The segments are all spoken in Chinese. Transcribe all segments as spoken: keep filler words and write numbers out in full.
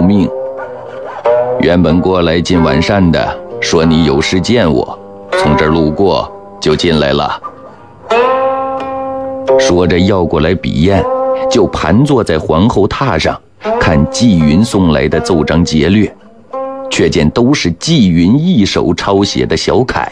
命。原本过来进晚膳的，说你有事见我，从这儿路过就进来了。说着要过来笔砚，就盘坐在皇后榻上，看纪云送来的奏章节略，却见都是纪云一手抄写的小楷。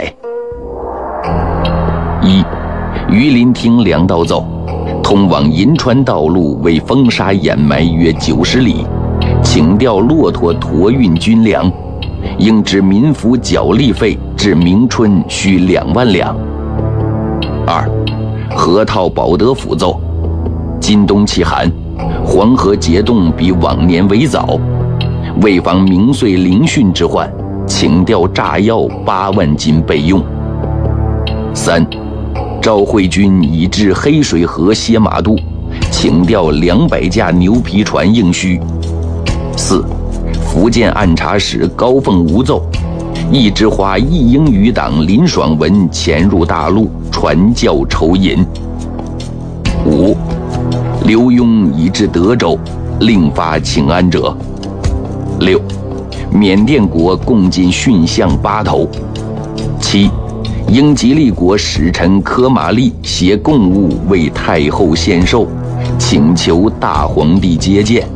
一，榆林厅粮道奏，通往银川道路为风沙掩埋约九十里，请调骆驼驮运军粮，应知民夫缴力费至明春需两万两。二，河套保德府奏，今冬气寒，黄河结冻比往年为早，为防明岁凌汛之患，请调炸药八万斤备用。三，赵惠军已至黑水河歇马渡，请调两百架牛皮船应需。四，福建按察使高凤吴奏，一枝花一英余党林爽文潜入大陆，传教筹银。五，刘墉已至德州，另发请安者。六，缅甸国共进驯象八头。七，英吉利国使臣科马利携贡物为太后献寿，请求大皇帝接见。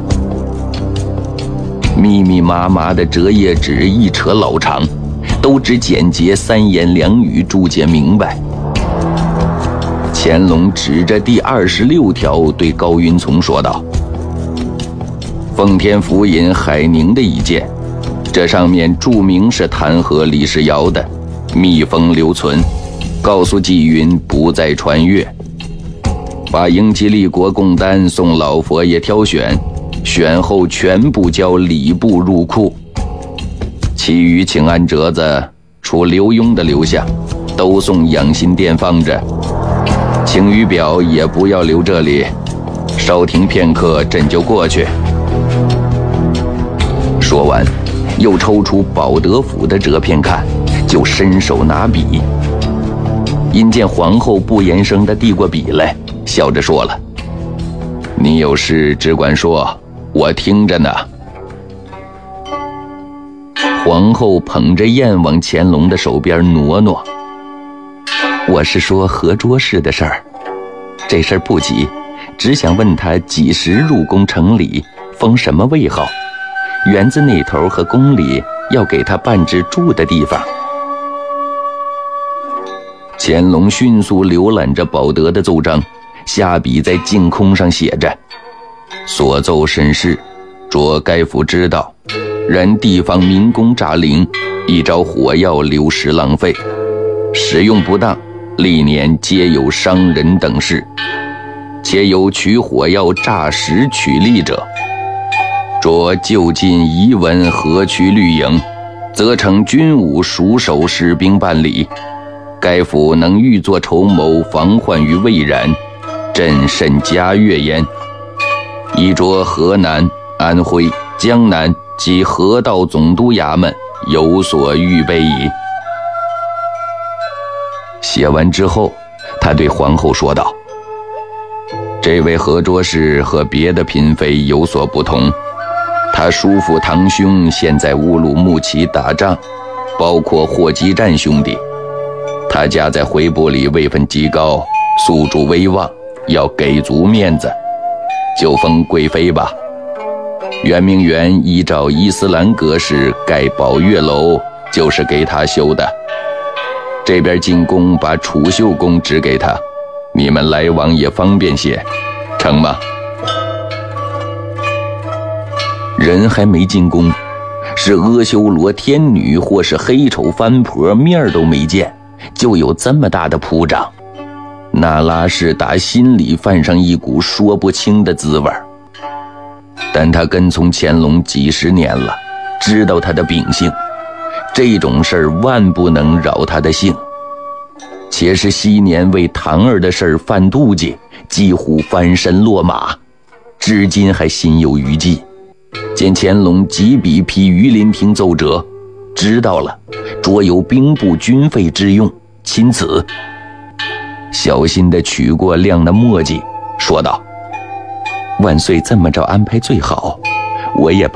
密密麻麻的折页纸一扯老长，都只简洁三言两语注解明白。乾隆指着第二十六条对高云从说道：“奉天府尹海宁的意见，这上面注明是弹劾李世尧的，密封留存，告诉纪云不再传阅。把英吉利国贡单送老佛爷挑选，选后全部交礼部入库。其余请安折子，除刘墉的留下，都送养心殿放着。请语表也不要留这里，稍停片刻，朕就过去。”说完，又抽出保德府的折片看，就伸手拿笔。因见皇后不言声地递过笔来，笑着说了：“你有事只管说，我听着呢。”皇后捧着砚往乾隆的手边挪挪：“我是说合桌式的事儿，这事儿不急，只想问他几时入宫成礼，封什么位号，园子那头和宫里要给他办置住的地方。”乾隆迅速浏览着保德的奏章，下笔在镜空上写着：“所奏甚是，着该府知道，然地方民工诈陵，一招火药流失浪费，使用不当，历年皆有伤人等事，且有取火药诈石取利者，着就近疑闻河渠绿营，则成军武属守士兵办理。该府能预作筹谋，防患于未然，朕甚嘉悦焉。依着河南、安徽、江南及河道总督衙门有所预备矣。”写完之后，他对皇后说道：“这位合桌氏和别的嫔妃有所不同，他叔父堂兄现在乌鲁木齐打仗，包括霍基战兄弟。他家在回部里位分极高，宿主威望，要给足面子，就封贵妃吧。圆明园依照伊斯兰格式盖宝月楼，就是给他修的。这边进宫把储秀宫指给他，你们来往也方便些，成吗？”人还没进宫，是阿修罗天女或是黑丑番婆面都没见，就有这么大的铺张，那拉是打心里泛上一股说不清的滋味。但他跟从乾隆几十年了，知道他的秉性，这种事儿万不能扰他的性。且是昔年为堂儿的事儿犯妒忌，几乎翻身落马，至今还心有余悸。见乾隆几笔批榆林厅奏折，知道了，着有兵部军费之用，钦此。小心地取过亮的墨迹，说道：“万岁这么着安排最好，我也